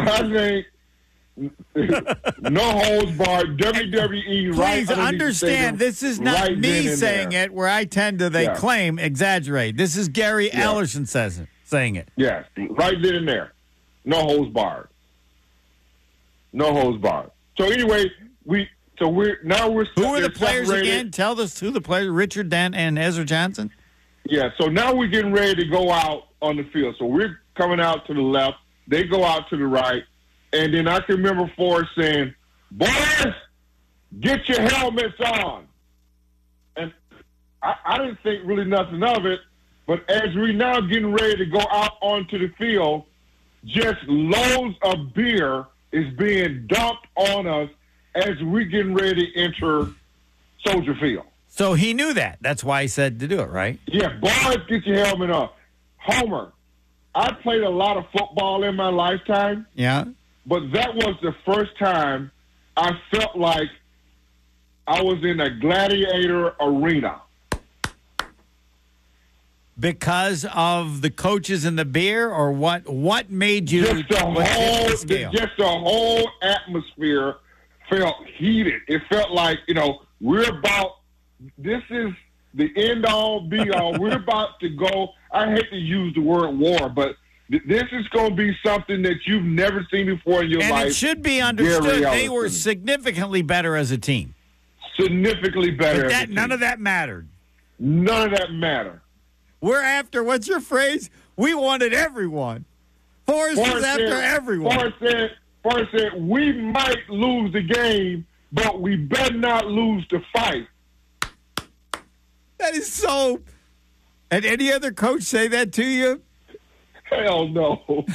I think no holds barred, WWE. Please understand, this is not right me then saying there. it where I tend to, they claim, exaggerate. This is Gary Ellerson saying it. Yes, right then and there. No holds barred. No holds barred. So anyway, we're Who are the players separated. again? Tell us who the players, Richard Dent and Ezra Johnson? Yeah, so now we're getting ready to go out on the field. So we're coming out to the left. They go out to the right. And then I can remember Forrest saying, boys, get your helmets on. And I didn't think really nothing of it. But as we now getting ready to go out onto the field, just loads of beer is being dumped on us as we getting ready to enter Soldier Field. So he knew that. That's why he said to do it, right? Yeah, boys, get your helmet on. Homer, I played a lot of football in my lifetime. Yeah. But that was the first time I felt like I was in a gladiator arena. Because of the coaches and the beer, or what? What made you Just the whole atmosphere felt heated. It felt like, we're about, this is the end-all, be-all. We're about to go, I hate to use the word war, but this is going to be something that you've never seen before in your life. And it should be understood they were significantly better as a team. Significantly better. But none of that mattered. None of that mattered. We're after, what's your phrase? We wanted everyone. Forrest was after everyone. Forrest said, we might lose the game, but we better not lose the fight. That is so. And any other coach say that to you? Hell no.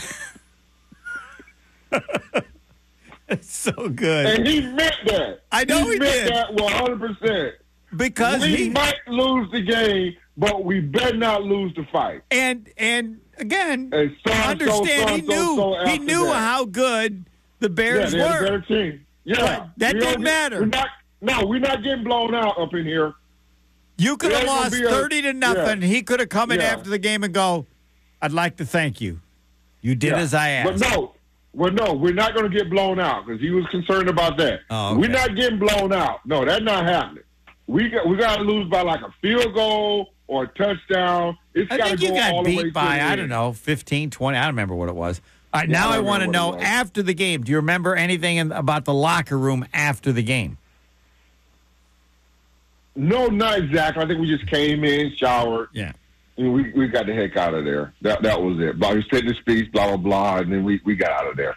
It's so good. And he meant that. I know he meant did. that 100%. Because we might lose the game, but we better not lose the fight. And again, and understand he knew how good the Bears were. were. A better team. Yeah, but that didn't matter. We're not getting blown out up in here. You could have lost 30-0. Yeah. He could have come in after the game and go, "I'd like to thank you. You did as I asked." But no, we're not going to get blown out because he was concerned about that. Oh, okay. We're not getting blown out. No, that's not happening. We got to lose by like a field goal or a touchdown. It's got to go all the way to the end. You got beat by, I don't know, 15, 20. I don't remember what it was. All right, now I want to know, after the game, do you remember anything about the locker room after the game? No, not exactly. I think we just came in, showered. Yeah. And we got the heck out of there. That was it. But we said the speech, blah, blah, blah, and then we got out of there.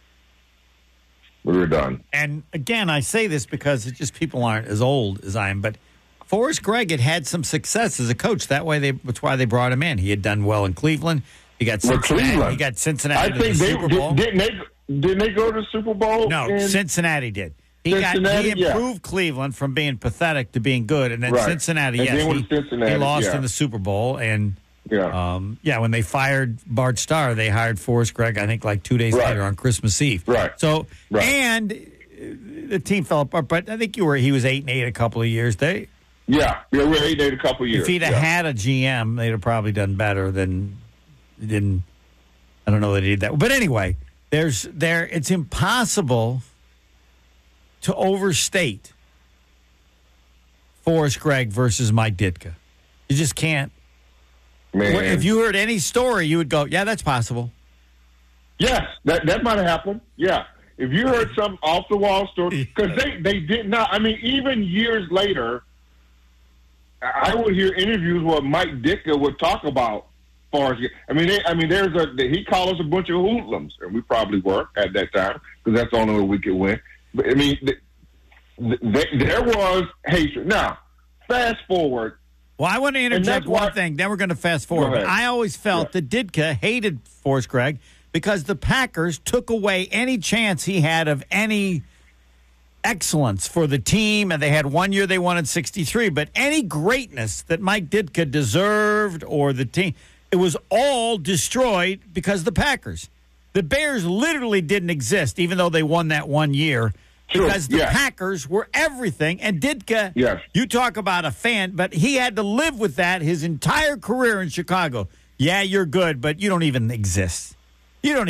We were done. And again, I say this because it's just people aren't as old as I am, but Forrest Gregg had some success as a coach. That's why they brought him in. He had done well in Cleveland. He got Cincinnati. He got Cincinnati to the Super Bowl. Didn't they go to the Super Bowl? No, Cincinnati did. He improved Cleveland from being pathetic to being good, and then Cincinnati. He lost in the Super Bowl, and when they fired Bart Starr, they hired Forrest Gregg. I think like 2 days later on Christmas Eve. And the team fell apart. But I think he was 8-8 a couple of years. We were 8-8 a couple of years. If he'd have had a GM, they'd have probably done better than he didn't. I don't know that he did that. But anyway, it's impossible to overstate Forrest Gregg versus Mike Ditka. You just can't. Man. If you heard any story, you would go, yeah, that's possible. Yes, that might have happened. Yeah. If you heard some off-the-wall story, because they did not. I mean, even years later, I would hear interviews where Mike Ditka would talk about Forrest Gregg. He called us a bunch of hoodlums, and we probably were at that time, because that's the only way we could win. But, I mean, there was hatred. Now, fast forward. Well, I want to interject one thing. Then we're going to fast forward. But I always felt that Ditka hated Forrest Gregg because the Packers took away any chance he had of any excellence for the team. And they had 1 year they won in 63. But any greatness that Mike Ditka deserved or the team, it was all destroyed because of the Packers. The Bears literally didn't exist, even though they won that 1 year. Because the Packers were everything. And Ditka, you talk about a fan, but he had to live with that his entire career in Chicago. Yeah, you're good, but you don't even exist. You don't